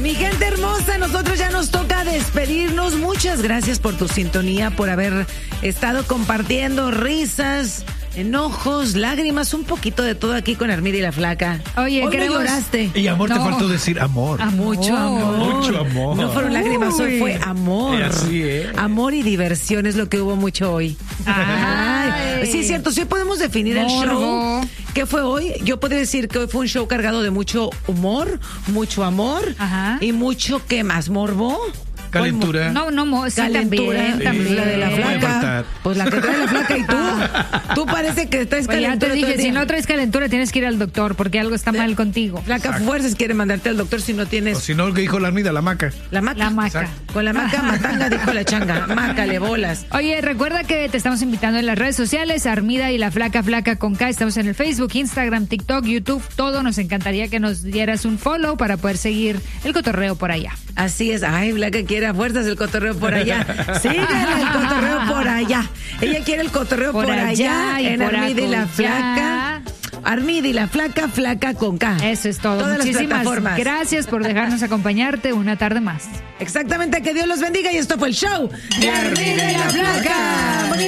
Mi gente hermosa, nosotros ya nos toca despedirnos. Muchas gracias por tu sintonía, por haber estado compartiendo risas, enojos, lágrimas, un poquito de todo aquí con Armida y la Flaca. Oye, hoy queremos... no lloraste. Y amor, te faltó decir amor. Mucho amor. Mucho amor. No fueron lágrimas, hoy fue amor. Así es. Amor y diversión es lo que hubo mucho hoy. Ay. Sí, es cierto. Sí podemos definir el show. ¿Qué fue hoy? Yo puedo decir que hoy fue un show cargado de mucho humor, mucho amor. Ajá. Y mucho, ¿qué más? ¿Morbo? Calentura. No, sí, Calentura, también. la de la No puede Flaca. faltar. Pues la que trae la Flaca y tú parece que traes Pues ya calentura. te dije, todo el si día. no traes calentura tienes que ir al doctor porque algo está mal contigo. Flaca fuerzas quiere mandarte al doctor si no O tienes si no, lo que dijo la Armida, la maca. la maca. La maca. Con la maca matanga, dijo la changa. Mácale bolas. Oye, recuerda que te estamos invitando en las redes sociales, Armida y la Flaca, Flaca con K. Estamos en el Facebook, Instagram, TikTok, YouTube, todo. Nos encantaría que nos dieras un follow para poder seguir el cotorreo por allá. Así es. Ay, Flaca quiere a fuerzas el cotorreo por allá. Síganle el cotorreo por allá. Ella quiere el cotorreo por allá y en por Armida y la acullá. Flaca. Armida y la Flaca, Flaca con K. Eso es todo. Todas las Muchísimas plataformas. gracias por dejarnos acompañarte una tarde más. Exactamente, que Dios los bendiga y esto fue el show de Armida y la Flaca.